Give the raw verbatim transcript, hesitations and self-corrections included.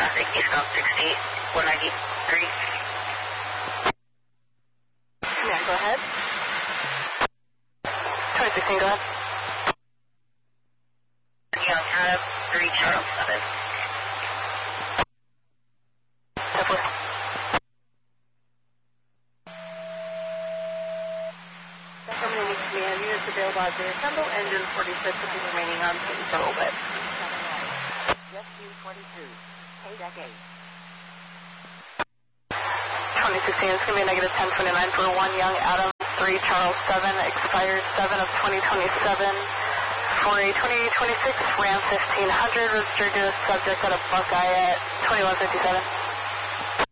traffic, eastbound sixty-eight, one ninety-three. Yeah, go ahead. twenty sixteen, go ahead. Young Adam, three Charles seven. Company command units available as they assemble. Engine forty-six will be remaining on scene for a little bit. Rescue twenty-two, Paydeck eight. twenty sixteen, it's going to be a negative ten twenty-nine for one Young Adam, three Charles seven, expired seven of twenty twenty-seven. For a twenty twenty-six Ram fifteen hundred, registered to a subject at a Buckeye at twenty-one fifty-seven.